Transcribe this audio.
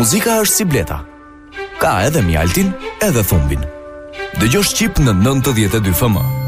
Muzika është si bleta. Ka edhe mjaltin, edhe thumbin. Dëgjosh Shqip në 92 FM.